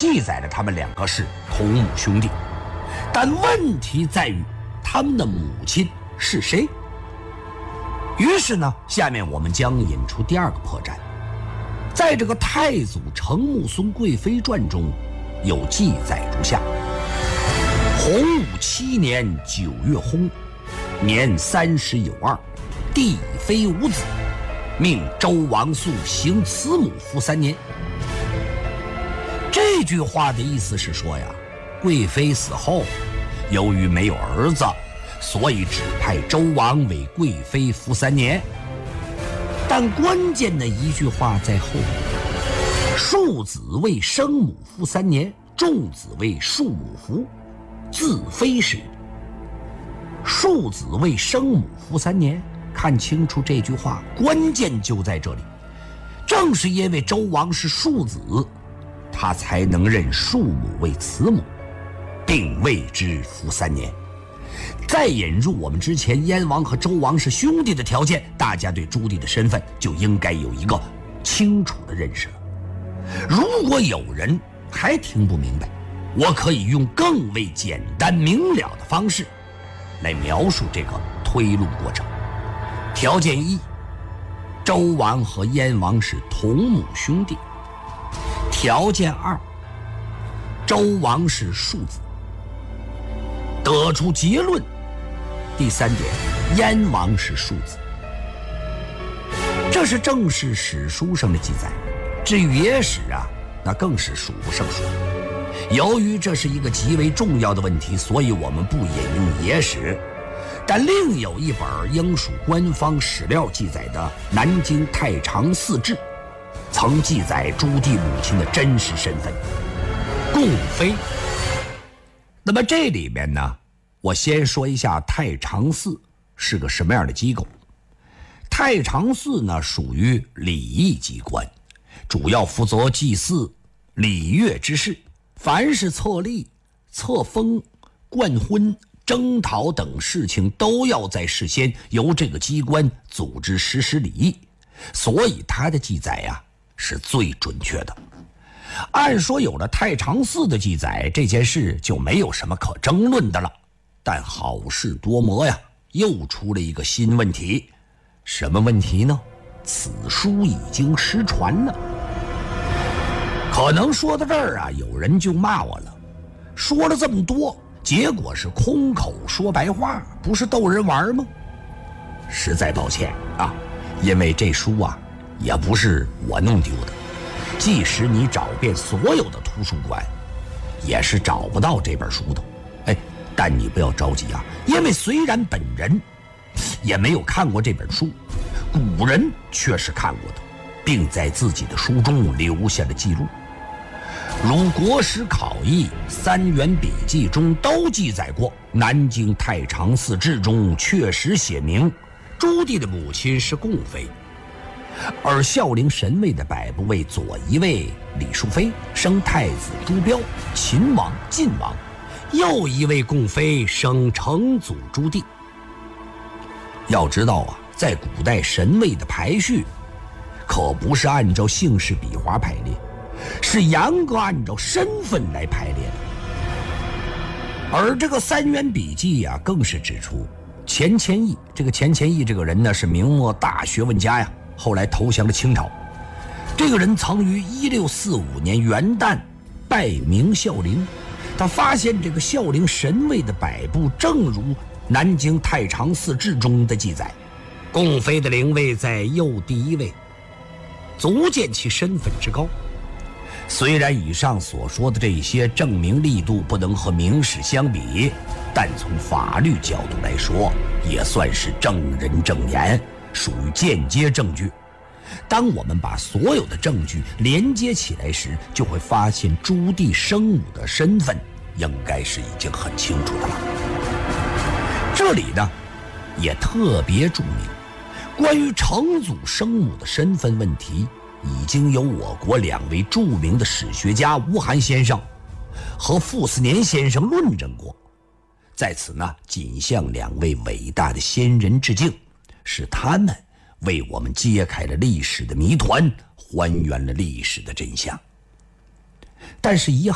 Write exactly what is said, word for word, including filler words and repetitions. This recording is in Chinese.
记载了他们两个是同母兄弟，但问题在于他们的母亲是谁？于是呢，下面我们将引出第二个破绽。在这个《太祖承穆孙贵妃传》中，有记载如下：洪武七年九月薨，年三十有二，帝妃无子，命周王肃行慈母服三年。这句话的意思是说呀，贵妃死后，由于没有儿子，所以指派周王为贵妃服三年。但关键的一句话在后面：庶子为生母服三年，重子为庶母服，自非时。庶子为生母服三年，看清楚这句话，关键就在这里。正是因为周王是庶子，他才能认庶母为慈母，并为之服三年。再引入我们之前燕王和周王是兄弟的条件，大家对朱棣的身份就应该有一个清楚的认识了。如果有人还听不明白，我可以用更为简单明了的方式来描述这个推论过程。条件一，周王和燕王是同母兄弟。条件二，周王是庶子。得出结论。第三点，燕王是庶子。这是正史史书上的记载，至于野史啊，那更是数不胜数。由于这是一个极为重要的问题，所以我们不引用野史，但另有一本应属官方史料记载的《南京太常寺志》，曾记载朱棣母亲的真实身份——共妃。那么这里面呢，我先说一下太常寺是个什么样的机构。太常寺呢，属于礼仪机关，主要负责祭祀、礼乐之事，凡是册立、册封、冠婚、征讨等事情，都要在事先由这个机关组织实施礼仪，所以它的记载呀、啊、是最准确的。按说有了太常寺的记载，这件事就没有什么可争论的了。但好事多磨呀，又出了一个新问题。什么问题呢？此书已经失传了。可能说到这儿啊，有人就骂我了，说了这么多，结果是空口说白话，不是逗人玩吗？实在抱歉啊，因为这书啊也不是我弄丢的，即使你找遍所有的图书馆，也是找不到这本书的。哎，但你不要着急啊，因为虽然本人也没有看过这本书，古人却是看过的，并在自己的书中留下了记录。如《国史考异》《三元笔记》中都记载过，《南京太常寺志》中确实写明朱棣的母亲是共妃，而孝陵神位的摆布为左一位李淑妃生太子朱标、秦王、晋王，右一位共妃生成祖朱棣。要知道啊，在古代神位的排序可不是按照姓氏笔划排列，是严格按照身份来排列的。而这个三元笔记啊，更是指出钱谦益，这个钱谦益这个人呢，是明末大学问家呀，后来投降了清朝。这个人曾于一六四五年元旦拜明孝陵，他发现这个孝陵神位的摆布正如南京太常寺志中的记载，共妃的灵位在右第一位，足见其身份之高。虽然以上所说的这些证明力度不能和明史相比，但从法律角度来说，也算是证人证言，属于间接证据。当我们把所有的证据连接起来时，就会发现朱棣生母的身份应该是已经很清楚的了。这里呢，也特别注明，关于成祖生母的身份问题，已经由我国两位著名的史学家吴晗先生和傅斯年先生论证过。在此呢，仅向两位伟大的先人致敬，是他们为我们揭开了历史的谜团，还原了历史的真相。但是遗憾